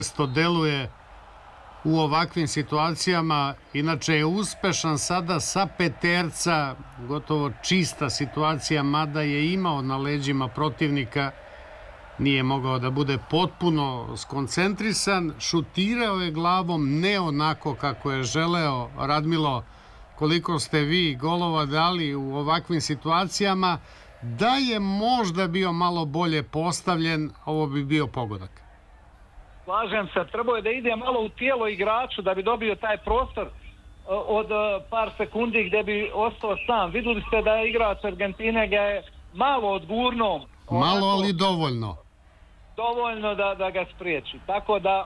često deluje u ovakvim situacijama. Inače je uspešan sada sa peterca, gotovo čista situacija, mada je imao na leđima protivnika. Nije mogao da bude potpuno skoncentrisan. Šutirao je glavom, ne onako kako je želeo. Radmilo, koliko ste vi golova dali u ovakvim situacijama? Da je možda bio malo bolje postavljen, ovo bi bio pogodak. Slažem se, trebao je da ide malo u tijelo igraču da bi dobio taj prostor od par sekundi gdje bi ostao sam. Vidjeli ste da je igrač Argentine ga je malo odgurnuo. Malo, ali dovoljno. Dovoljno da ga spriječi. Tako da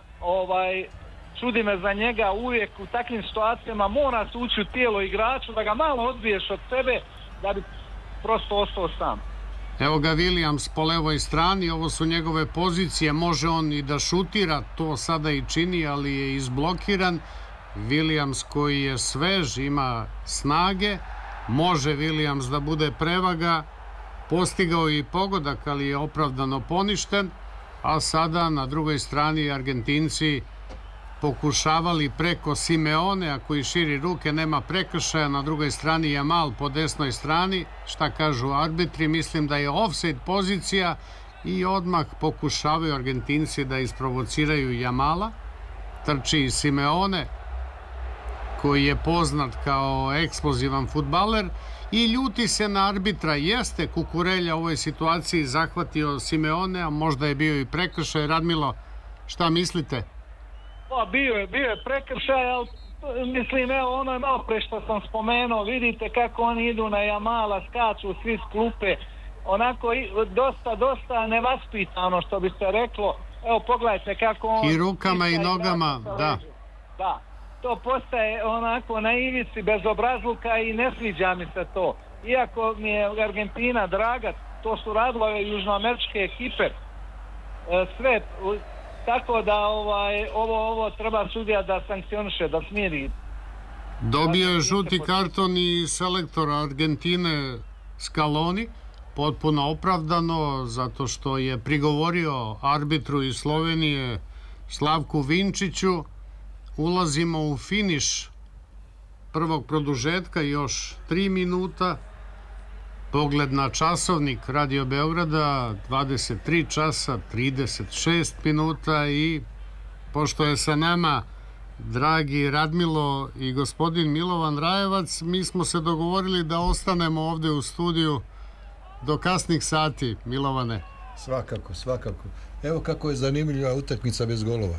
čudi me za njega, uvijek u takvim situacijama mora se ući u tijelo igraču, da ga malo odbiješ od sebe da bi prosto ostao sam. Evo ga Williams po levoj strani, ovo su njegove pozicije, može on i da šutira, to sada i čini, ali je izblokiran. Williams koji je svež, ima snage, može Williams da bude prevaga, postigao i pogodak, ali je opravdano poništen, a sada na drugoj strani Argentinci pokušavali preko Simeonea koji širi ruke, nema prekršaja, na drugoj strani Jamal po desnoj strani. Šta kažu arbitri? Mislim da je ofsajd pozicija i odmah pokušavaju Argentinci da isprovociraju Jamala. Trči i Simeone koji je poznat kao eksplozivan fudbaler i ljuti se na arbitra. Jeste Kukurelja u ovoj situaciji zahvatio Simeonea, možda je bio i prekršaj. Radmilo, šta mislite? Pa bio je prekršaj, ali mislim, evo ono je malo pre što sam spomenuo, vidite kako oni idu na Jamala, skaču svi s klupe, onako dosta nevaspitano što bi se reklo. Evo pogledajte kako on... I rukama i nogama, da. Da, to postaje onako na ivici bezobrazluka i ne sviđa mi se to. Iako mi je Argentina draga, to su radile ove južnoameričke ekipe, sve... Tako da ovo treba sudija da sankcioniše, da smiri. Dobio je žuti karton i selektor Argentine Scaloni, potpuno opravdano, zato što je prigovorio arbitru iz Slovenije Slavku Vinčiću. Ulazimo u finiš prvog produžetka, još 3 minuta. Pogled na časovnik Radio Beograda, 23 časa, 36 minuta i pošto je sa nama dragi Radmilo i gospodin Milovan Rajevac, mi smo se dogovorili da ostanemo ovdje u studiju do kasnih sati. Milovane. Svakako. Evo kako je zanimljiva utakmica bez golova.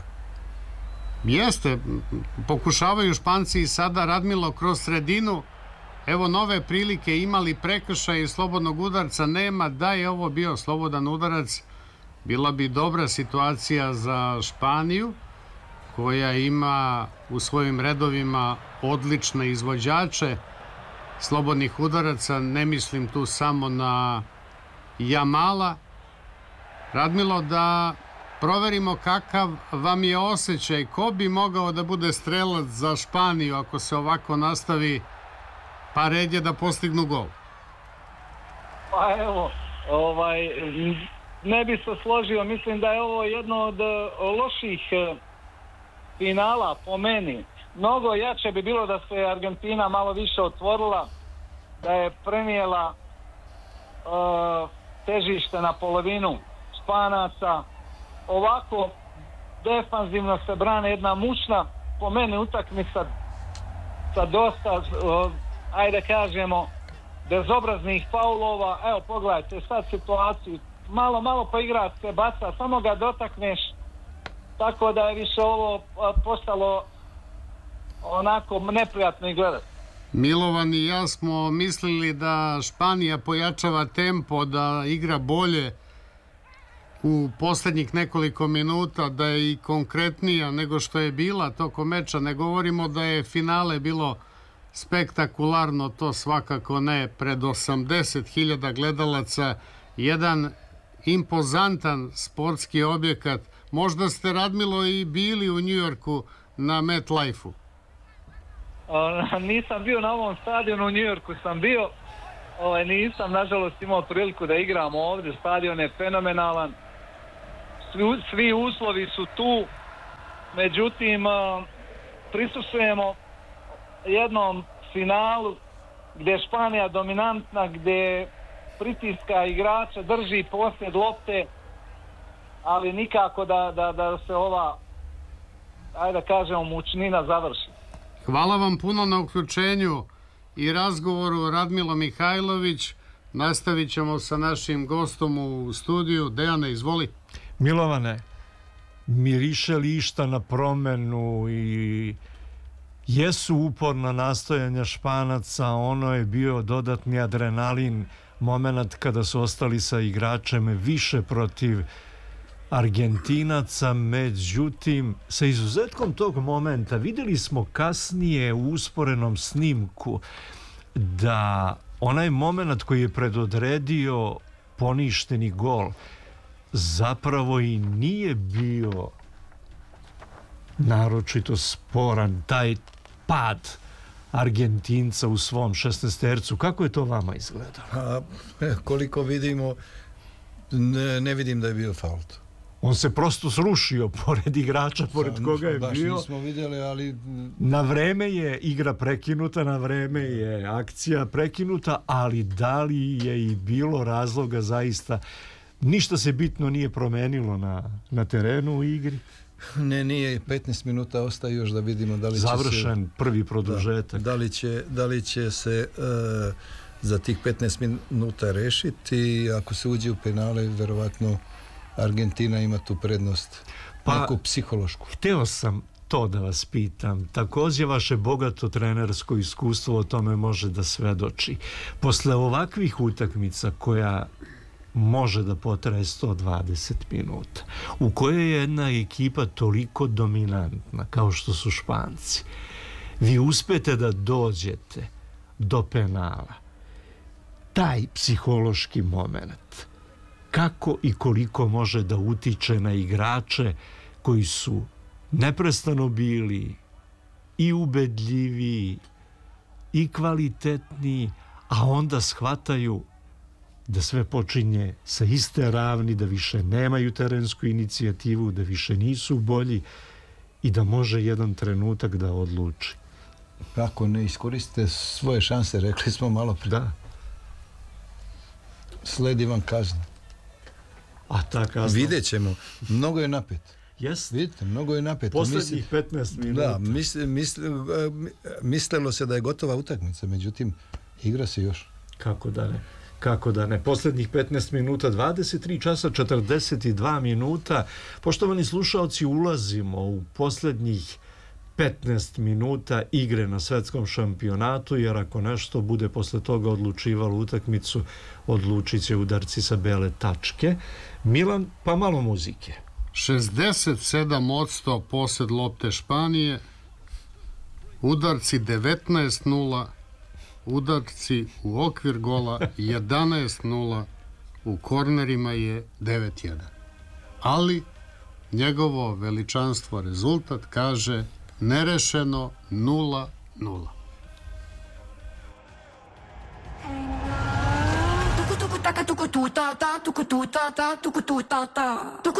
Jeste, pokušavaju Španci i sada Radmilo kroz sredinu. Evo nove prilike, imali prekršaj i slobodnog udarca nema. Da je ovo bio slobodan udarac, bila bi dobra situacija za Španiju, koja ima u svojim redovima odlične izvođače slobodnih udaraca. Ne mislim tu samo na Jamala. Radmilo, da proverimo kakav vam je osjećaj, ko bi mogao da bude strelac za Španiju ako se ovako nastavi, pa red je da postignu gol. Pa evo, ne bi se složio, mislim da je ovo jedno od loših finala po meni. Mnogo jače bi bilo da se Argentina malo više otvorila, da je prenijela težište na polovinu Španaca. Ovako defanzivno se brane jedna mučna, po meni utakmica sa dosta ajde kažemo bezobraznih faulova. Evo pogledajte sad situaciju, malo poigrat se baca, samo ga dotakneš, tako da je više ovo postalo onako neprijatno i gledati. Milovan i ja smo mislili da Španija pojačava tempo, da igra bolje u posljednjih nekoliko minuta, da je i konkretnija nego što je bila tokom meča. Ne govorimo da je finale bilo spektakularno, to svakako ne, pred 80.000 gledalaca, jedan impozantan sportski objekat. Možda ste, Radmilo, i bili u Njujorku na MetLife-u. Nisam bio na ovom stadionu, u Njujorku sam bio, nisam nažalost imao priliku da igram ovdje, stadion je fenomenalan, svi uslovi su tu, Međutim, prisustvujemo jednom finalu gdje je Španija dominantna, gdje pritiska igrača, drži posjed lopte, ali nikako da se ova, ajde da kažemo, mučnina završi. Hvala vam puno na uključenju i razgovoru, Radmilo Mihajlović. Nastavit ćemo sa našim gostom u studiju. Dejane, izvoli. Milovane, miriše li išta na promenu i jesu uporna nastojanja Španaca, ono je bio dodatni adrenalin, moment kada su ostali sa igračem više protiv Argentinaca, međutim, sa izuzetkom tog momenta vidjeli smo kasnije u usporenom snimku da onaj moment koji je predodredio poništeni gol zapravo i nije bio naročito sporan, taj pad Argentinca u svom 16-tercu. Kako je to vama izgledalo? Koliko vidimo, ne vidim da je bio faul. On se prosto srušio pored igrača, pored koga je bio. Nismo vidjeli, ali... Na vreme je igra prekinuta, na vreme je akcija prekinuta, ali da li je i bilo razloga zaista? Ništa se bitno nije promenilo na terenu u igri. Ne, nije. 15 minuta ostaje još da vidimo da li završen prvi produžetak. Da li će se za tih 15 minuta rešiti. Ako se uđe u penale, verovatno Argentina ima tu prednost, neku psihološku. Hteo sam to da vas pitam. Također vaše bogato trenersko iskustvo o tome može da svedoči. Posle ovakvih utakmica koja može da potraje 120 minuta, u kojoj je jedna ekipa toliko dominantna kao što su Španci, vi uspete da dođete do penala. Taj psihološki moment, kako i koliko može da utiče na igrače koji su neprestano bili i ubedljivi i kvalitetni, a onda shvataju da sve počinje sa iste ravni, da više nemaju terensku inicijativu, da više nisu bolji i da može jedan trenutak da odluči. Ako ne iskoriste svoje šanse, rekli smo malo prije. Da. Sledi vam kazna. A ta kazna? Vidjet ćemo. Mnogo je napet. Jeste. Vidite, mnogo je napet. Posljednjih 15 minuta. Da, mislilo se da je gotova utakmica, međutim, igra se još. Kako da ne. Posljednjih 15 minuta, 23 časa, 42 minuta. Poštovani slušalci, ulazimo u posljednjih 15 minuta igre na svetskom šampionatu, jer ako nešto bude posle toga odlučivalo utakmicu, odlučit će udarci sa bele tačke. Milan, pa malo muzike. 67% posed lopte Španije, udarci 19-0, udarci u okvir gola 11-0, u kornerima je 9-1. Ali njegovo veličanstvo rezultat kaže nerešeno 0-0. Tuku tuku taka tuku tu ta ta tuku tu ta ta tuku tu ta ta